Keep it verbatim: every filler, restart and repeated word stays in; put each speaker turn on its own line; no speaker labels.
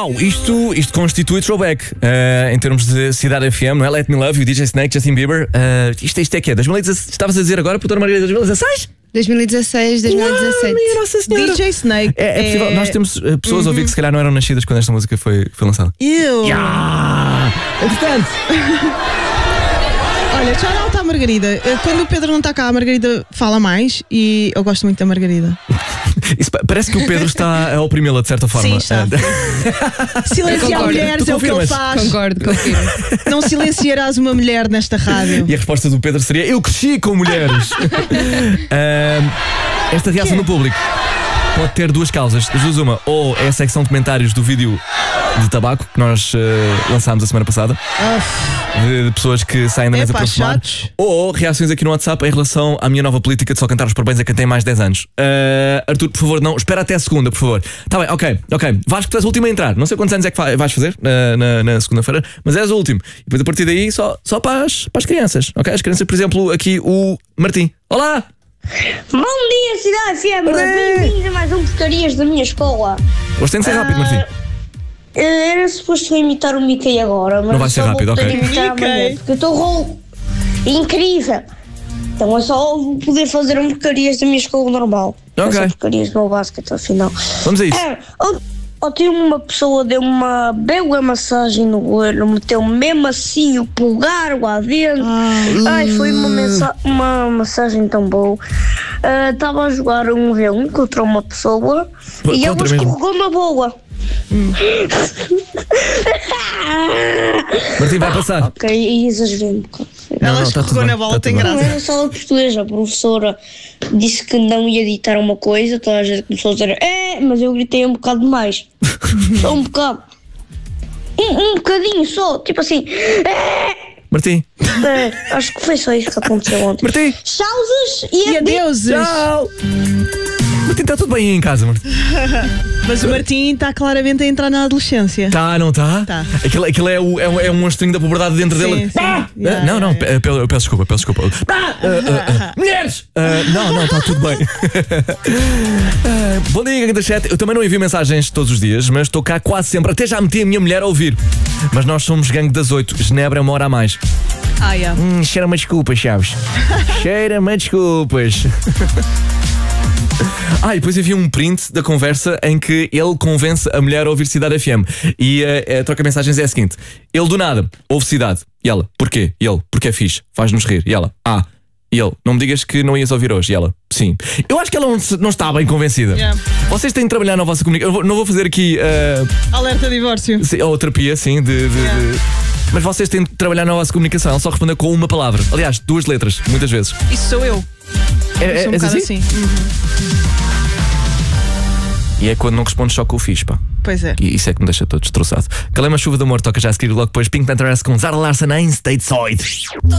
Uau, isto, isto constitui throwback uh, em termos de Cidade F M, não é? Let Me Love You, D J Snake, Justin Bieber. Uh, isto, isto é que é? dois mil e dezasseis, estavas a dizer agora, Doutora Margarida, dois mil e dezasseis?
dois mil e dezasseis, dois mil e dezassete.
Uau, Nossa Senhora.
D J Snake.
É, é possível,
é...
nós temos uh, pessoas a ouvir que se calhar não eram nascidas quando esta música foi, foi lançada.
Eu.
Yeah! Entretanto.
Olha, shout out à Margarida. Quando o Pedro não está cá, a Margarida fala mais e eu gosto muito da Margarida.
Isso, parece que o Pedro está a oprimi-la de certa forma.
Sim, está. Silenciar mulheres é o que ele faz.
Concordo, confirmo.
Não silenciarás uma mulher nesta rádio.
E a resposta do Pedro seria: eu cresci com mulheres. uh, esta reação do público pode ter duas causas. Das duas, uma, ou é a secção de comentários do vídeo de tabaco que nós uh, lançámos a semana passada, de, de pessoas que saem da mesa para fumar, ou reações aqui no WhatsApp em relação à minha nova política de só cantar os parabéns a quem tem mais de dez anos. uh, Arthur, por favor, não, espera até a segunda, por favor. Tá bem, ok, ok. Vasco, tu és o último a entrar. Não sei quantos anos é que vais fazer uh, na, na segunda-feira, mas és o último. E depois a partir daí só, só para, as, para as crianças, ok? As crianças, por exemplo, aqui o Martim. Olá!
Bom dia, Cidade F M! Bem-vindos a mais um Porcarias da minha escola.
Hoje tem de ser rápido, Martim.
Uh, era suposto imitar o Mickey agora, mas
não vai ser
só
rápido,
vou
ok.
imitar amanhã, porque eu estou rouco. Incrível! Então eu só vou poder fazer um Porcarias da minha escola normal.
Ok.
Não Porcarias do meu basquete, afinal.
Vamos a isso.
É, ontem uma pessoa deu uma bela massagem no olho, meteu mesmo assim o pulgar lá dentro. Ai, foi uma, mensa- uma massagem tão boa. Estava uh, a jogar um V um contra uma pessoa
P-
e ela
mesmo.
escorregou na bola. Hum.
Martim, vai passar.
Ok, e exagerei um bocado.
Ela
não, tá
escorregou
tudo
na
bem,
bola,
tá
tem
tudo bem.
Não
graça.
era só a portuguesa, a professora disse que não ia editar uma coisa, toda a gente começou a dizer é, mas eu gritei um bocado demais. Só um bocado. Um, um bocadinho só, tipo assim. É,
Martim,
é, acho que foi só isso que aconteceu ontem.
Martim.
Tchauzes e,
E adeus.
Tchau. Martim, está tudo bem aí em casa, Martim?
Mas o Martim está claramente a entrar na adolescência.
Tá, não tá?
Tá.
Aquilo, aquilo é, o, é, um- é um monstrinho da puberdade dentro
Sim,
dele.
sim.
Ah!
Yeah,
não, não,
yeah,
pe- pe- eu peço desculpa, peço desculpa. Ah! Ah, ah, ah. Mulheres! Ah, não, não, está tudo bem. Ah, bom dia, Ganda Chat. Eu também não envio mensagens todos os dias, mas estou cá quase sempre. Até já meti a minha mulher a ouvir. Mas nós somos gangue das oito. Genebra é uma hora a mais.
Ah, yeah.
Hum, cheira-me a desculpas, Chaves. Cheira-me a desculpas. Ah, e depois havia um print da conversa em que ele convence a mulher a ouvir Cidade F M. E a, a troca de mensagens é a seguinte: ele do nada ouve Cidade. E ela, porquê? E ele, porque é fixe, faz-nos rir. E ela, ah. E ele, não me digas que não ias ouvir hoje. E ela, sim. Eu acho que ela não, se- não está bem convencida.
Yeah.
Vocês têm de trabalhar na vossa comunicação. Eu vou- não vou fazer aqui uh,
Alerta divórcio.
sim, ou terapia, sim, de, de-
Yeah.
de- mas vocês têm de trabalhar na vossa comunicação. Ela só respondeu com uma palavra. Aliás, duas letras, muitas vezes.
Isso sou eu.
É,
Eu
é,
sou um
és
bocado
assim?
assim.
E é quando não respondes só com o fixe, pá.
Pois é.
E isso é que me deixa todo destroçado. Calema Chuva de Amor toca já a seguir logo depois Pink Panther com Zara Larson em Stateside.